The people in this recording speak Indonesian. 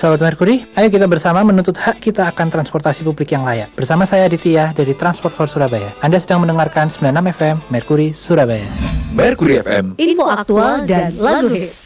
Sobat Merkuri, ayo kita bersama menuntut hak kita akan transportasi publik yang layak. Bersama saya Aditya dari Transport for Surabaya. Anda sedang mendengarkan 96 FM Merkuri Surabaya. Merkuri FM, info aktual dan lagu hits.